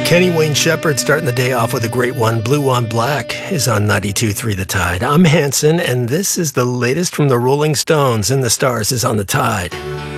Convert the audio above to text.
Kenny Wayne Shepherd starting the day off with a great one. Blue on Black is on 92.3 The Tide. I'm Hanson, and this is the latest from the Rolling Stones, and the Stars is on the Tide.